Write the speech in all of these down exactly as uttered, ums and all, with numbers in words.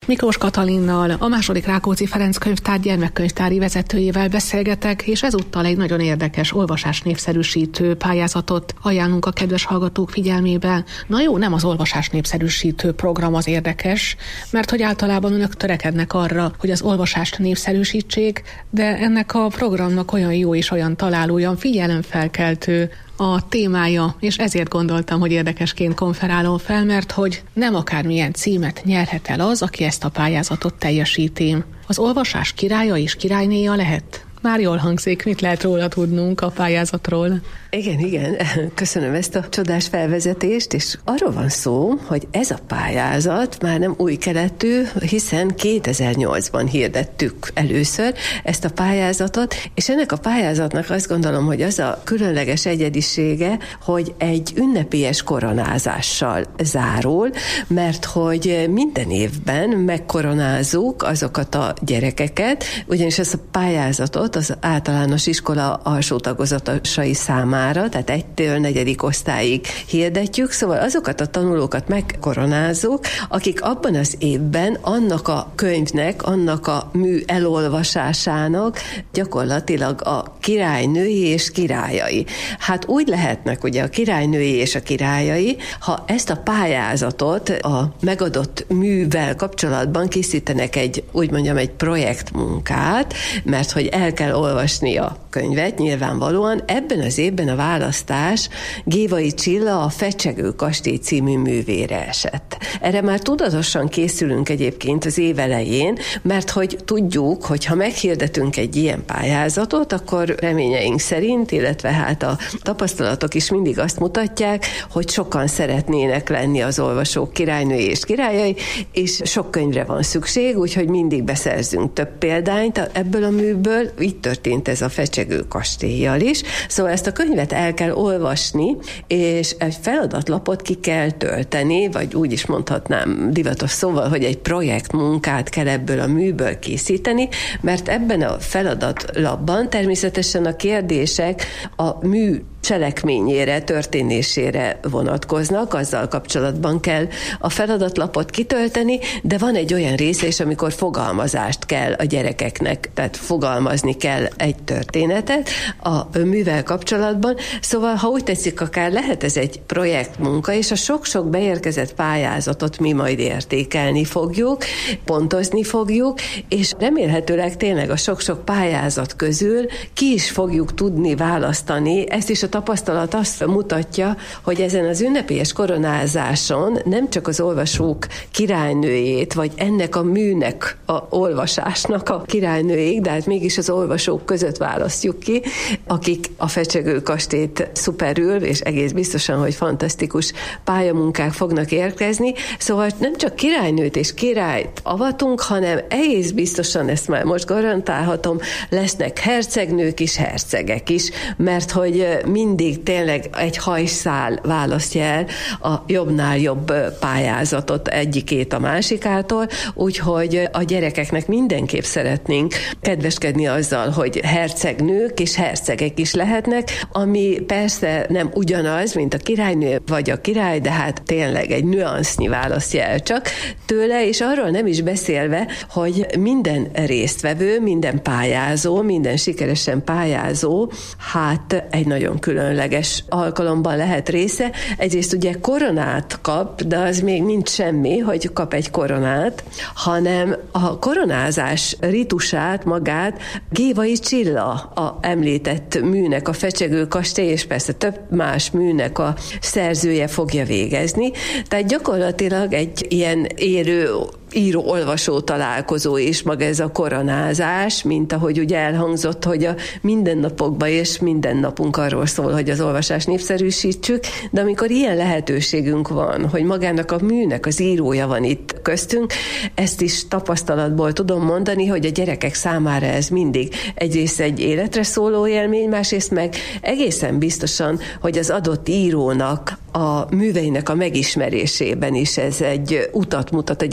Miklós Katalinnal, a második Rákóczi Ferenc Könyvtár gyermekkönyvtári vezetőjével beszélgetek, és ezúttal egy nagyon érdekes olvasás népszerűsítő pályázatot ajánlunk a kedves hallgatók figyelmébe. Na jó, nem az olvasás népszerűsítő program az érdekes, mert hogy általában önök törekednek arra, hogy az olvasást népszerűsítsék, de ennek a programnak olyan jó és olyan találó, olyan figyelemfelkeltő a témája, és ezért gondoltam, hogy érdekesként konferálom fel, mert hogy nem akármilyen címet nyerhet el az, aki ezt a pályázatot teljesíti. Az olvasás királya és királynéja lehet? Már jól hangzik, mit lehet róla tudnunk a pályázatról? Igen, igen, köszönöm ezt a csodás felvezetést, és arról van szó, hogy ez a pályázat már nem új keletű, hiszen kétezer-nyolcban hirdettük először ezt a pályázatot, és ennek a pályázatnak azt gondolom, hogy az a különleges egyedisége, hogy egy ünnepélyes koronázással zárul, mert hogy minden évben megkoronázzuk azokat a gyerekeket, ugyanis ezt a pályázatot az általános iskola alsó tagozatosai számára, tehát egytől negyedik osztályig hirdetjük, szóval azokat a tanulókat megkoronázzuk, akik abban az évben annak a könyvnek, annak a mű elolvasásának gyakorlatilag a királynői és királyai. Hát úgy lehetnek ugye a királynői és a királyai, ha ezt a pályázatot a megadott művel kapcsolatban készítenek egy, úgy mondjam, egy projektmunkát, mert hogy el kell olvasni a könyvet, nyilvánvalóan. Ebben az évben a választás Gévai Csilla a Fecsegő kastély című művére esett. Erre már tudatosan készülünk egyébként az év elején, mert hogy tudjuk, hogy ha meghirdetünk egy ilyen pályázatot, akkor reményeink szerint, illetve hát a tapasztalatok is mindig azt mutatják, hogy sokan szeretnének lenni az olvasók királynői és királyai, és sok könyvre van szükség, úgyhogy mindig beszerzünk több példányt ebből a műből. Így történt ez a Fecsegő kastélyjal is. Szóval ezt a könyvet el kell olvasni, és egy feladatlapot ki kell tölteni, vagy úgy is mondhatnám divatos szóval, hogy egy projektmunkát kell ebből a műből készíteni, mert ebben a feladatlapban természetesen a kérdések a mű cselekményére, történésére vonatkoznak, azzal kapcsolatban kell a feladatlapot kitölteni, de van egy olyan része is, amikor fogalmazást kell a gyerekeknek, tehát fogalmazni kell egy történetet a művel kapcsolatban. Szóval, ha úgy tetszik, akár lehet ez egy projektmunka, és a sok-sok beérkezett pályázatot mi majd értékelni fogjuk, pontozni fogjuk, és remélhetőleg tényleg a sok-sok pályázat közül ki is fogjuk tudni választani. Ezt is a tapasztalat azt mutatja, hogy ezen az ünnepélyes koronázáson nem csak az olvasók királynőjét, vagy ennek a műnek, a olvasásnak a királynőjét, de hát mégis az olvasók között választjuk ki, akik a Fecsegő kastélyt szuperül, és egész biztosan, hogy fantasztikus pályamunkák fognak érkezni. Szóval nem csak királynőt és királyt avatunk, hanem egész biztosan, ezt már most garantálhatom, lesznek hercegnők is, hercegek is, mert hogy mindig tényleg egy hajszál választja el a jobbnál jobb pályázatot egyikét a másikától, úgyhogy a gyerekeknek mindenképp szeretnénk kedveskedni azzal, hogy hercegnők és hercegek is lehetnek, ami persze nem ugyanaz, mint a királynő vagy a király, de hát tényleg egy nüansznyi választja el csak tőle, és arról nem is beszélve, hogy minden résztvevő, minden pályázó, minden sikeresen pályázó, hát egy nagyon különleges alkalomban lehet része. Egyrészt ugye koronát kap, de az még nincs semmi, hogy kap egy koronát, hanem a koronázás ritusát magát Gévai Csilla, a említett műnek, a Fecsegő kastély, és persze több más műnek a szerzője fogja végezni. Tehát gyakorlatilag egy ilyen érő író-olvasó találkozó is maga ez a koronázás, mint ahogy ugye elhangzott, hogy a mindennapokban és minden napunk arról szól, hogy az olvasást népszerűsítsük, de amikor ilyen lehetőségünk van, hogy magának a műnek az írója van itt köztünk, ezt is tapasztalatból tudom mondani, hogy a gyerekek számára ez mindig egyrészt egy életre szóló élmény, másrészt meg egészen biztosan, hogy az adott írónak a műveinek a megismerésében is ez egy utat mutat a gyerekek számára,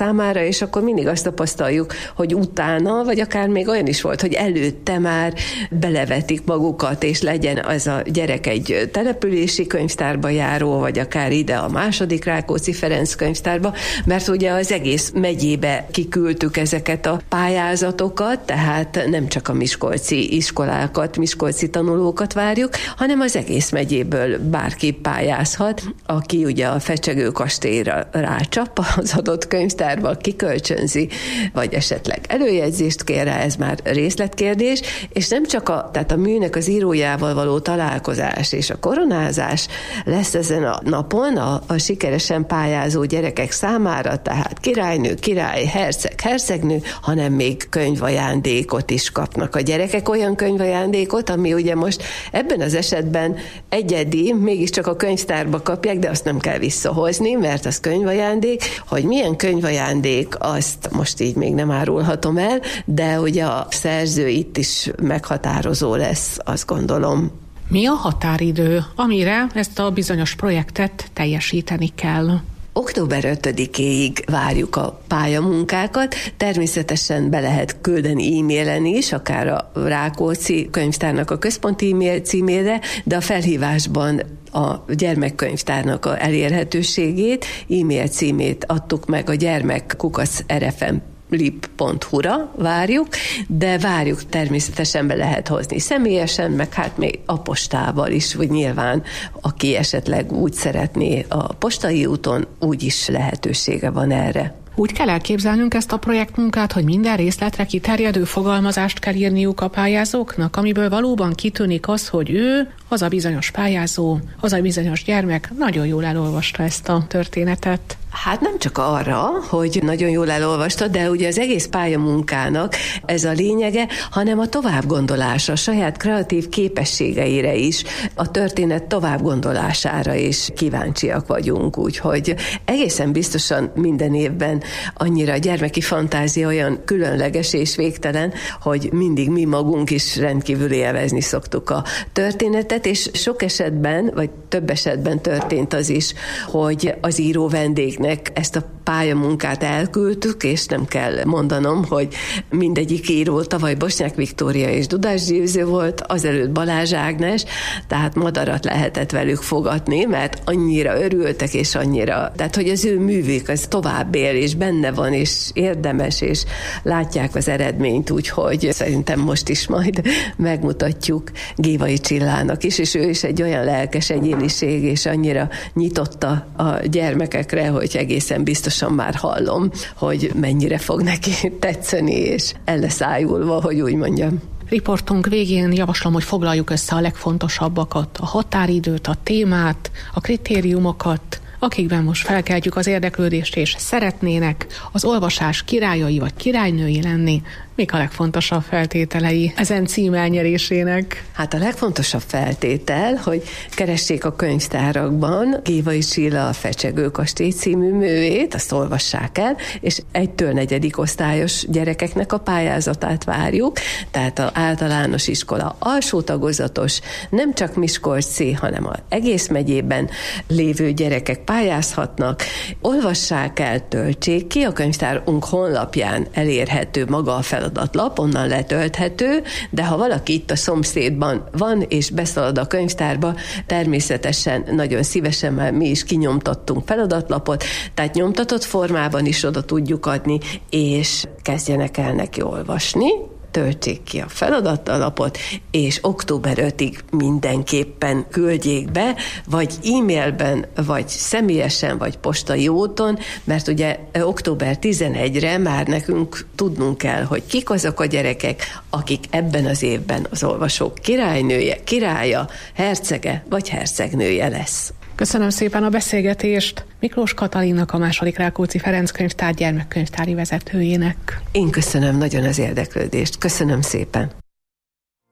számára, és akkor mindig azt tapasztaljuk, hogy utána, vagy akár még olyan is volt, hogy előtte már belevetik magukat, és legyen az a gyerek egy települési könyvtárba járó, vagy akár ide a második Rákóczi Ferenc könyvtárba, mert ugye az egész megyébe kiküldtük ezeket a pályázatokat, tehát nem csak a miskolci iskolákat, miskolci tanulókat várjuk, hanem az egész megyéből bárki pályázhat, aki ugye a fecsegő kastélyra rácsap az adott könyvtárba, kikölcsönzi, vagy esetleg előjegyzést kér rá, ez már részletkérdés, és nem csak a, tehát a műnek az írójával való találkozás és a koronázás lesz ezen a napon a, a sikeresen pályázó gyerekek számára, tehát királynő, király, herceg, hercegnő, hanem még könyvajándékot is kapnak a gyerekek, olyan könyvajándékot, ami ugye most ebben az esetben egyedi, mégiscsak a könyvtárba kapják, de azt nem kell visszahozni, mert az könyvajándék. Hogy milyen könyvajándék, azt most így még nem árulhatom el, de ugye a szerző itt is meghatározó lesz, azt gondolom. Mi a határidő, amire ezt a bizonyos projektet teljesíteni kell? október ötödikéig várjuk a pályamunkákat, természetesen be lehet küldeni e-mailen is, akár a Rákóczi könyvtárnak a központi e-mail címére, de a felhívásban a gyermekkönyvtárnak a elérhetőségét, e-mail címét adtuk meg, a gyermek kukac er ef em lip pont hu-ra várjuk, de várjuk, természetesen be lehet hozni személyesen, meg hát még a postával is, vagy nyilván, aki esetleg úgy szeretné a postai úton, úgy is lehetősége van erre. Úgy kell elképzelnünk ezt a projektmunkát, hogy minden részletre kiterjedő fogalmazást kell írniuk a pályázóknak, amiből valóban kitűnik az, hogy ő, az a bizonyos pályázó, az a bizonyos gyermek nagyon jól elolvasta ezt a történetet. Hát nem csak arra, hogy nagyon jól elolvasta, de ugye az egész pályamunkának ez a lényege, hanem a továbbgondolása, a saját kreatív képességeire is, a történet továbbgondolására is kíváncsiak vagyunk, úgyhogy egészen biztosan minden évben annyira a gyermeki fantázia olyan különleges és végtelen, hogy mindig mi magunk is rendkívül élvezni szoktuk a történetet, és sok esetben, vagy több esetben történt az is, hogy az író vendég ezt a pályamunkát elküldtük, és nem kell mondanom, hogy mindegyik író tavaly Bosnyák Viktória és Dudás Győző volt, azelőtt Balázs Ágnes, tehát madarat lehetett velük fogadni, mert annyira örültek, és annyira, tehát hogy az ő művük az tovább él, és benne van, és érdemes, és látják az eredményt, úgyhogy szerintem most is majd megmutatjuk Gévai Csillának is, és ő is egy olyan lelkes egyéniség, és annyira nyitotta a gyermekekre, hogy egészen biztosan már hallom, hogy mennyire fog neki tetszeni, és el lesz ájulva, hogy úgy mondjam. Riportunk végén javaslom, hogy foglaljuk össze a legfontosabbakat, a határidőt, a témát, a kritériumokat, akikben most felkeltjük az érdeklődést, és szeretnének az olvasás királyai vagy királynői lenni. Mik a legfontosabb feltételei ezen cím elnyerésének? Hát a legfontosabb feltétel, hogy keressék a könyvtárakban Gévai Csilla a Fecsegő kastély című művét, azt olvassák el, és egytől negyedik osztályos gyerekeknek a pályázatát várjuk, tehát az általános iskola alsó tagozatos, nem csak miskolci, hanem az egész megyében lévő gyerekek pályázhatnak, olvassák el, töltsék ki, a könyvtárunk honlapján elérhető maga a feladatlap, onnan letölthető, de ha valaki itt a szomszédban van, és beszalad a könyvtárba, természetesen nagyon szívesen már mi is kinyomtattunk feladatlapot, tehát nyomtatott formában is oda tudjuk adni, és kezdjenek el neki olvasni, töltsék ki a feladatlapot, és október ötödikéig mindenképpen küldjék be, vagy e-mailben, vagy személyesen, vagy postai úton, mert ugye október tizenegyedikére már nekünk tudnunk kell, hogy kik azok a gyerekek, akik ebben az évben az olvasók királynője, királya, hercege, vagy hercegnője lesz. Köszönöm szépen a beszélgetést Miklós Katalinnak, a második Rákóczi Ferenc könyvtár gyermekkönyvtári vezetőjének. Én köszönöm nagyon az érdeklődést. Köszönöm szépen.